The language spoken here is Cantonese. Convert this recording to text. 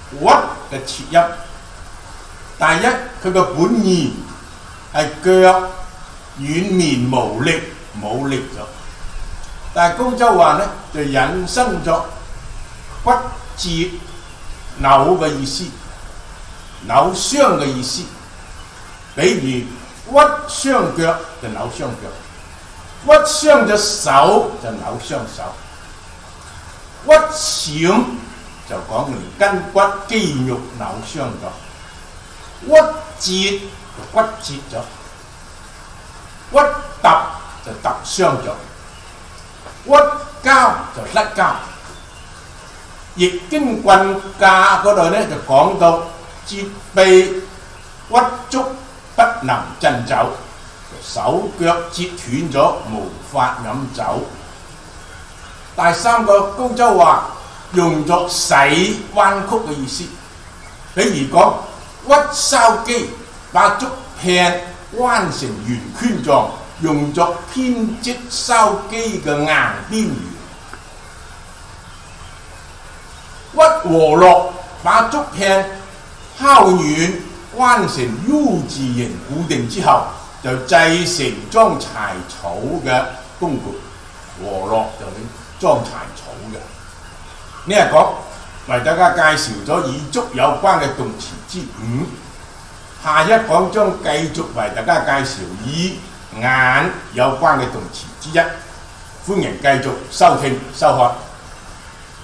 屈嘅切音。第一，佢個本意係腳軟綿無力，冇力咗。但係高州話咧就引申咗骨折扭嘅意思，扭傷嘅意思。比如屈傷腳就扭傷腳，屈傷隻手就扭傷手，屈閃就講連筋骨肌肉扭傷咗，屈折就骨折咗，屈揼就揼傷咗，屈交就甩交。易經棍架嗰度咧就講到折臂屈足不能振走，手腳折斷咗無法飲酒。第三個高州話用作使彎曲嘅意思，比如講屈筲箕，把竹片彎成圓圈狀，用作編織筲箕嘅硬邊緣。屈和落，把竹片敲軟彎成 U 字形固定之後，就製成裝柴草嘅工具。和落就係裝柴草嘅。呢日講為大家介紹咗與足有關嘅動詞之5，下一講將繼續為大家介紹與眼有關嘅動詞之1。歡迎繼續收聽收看。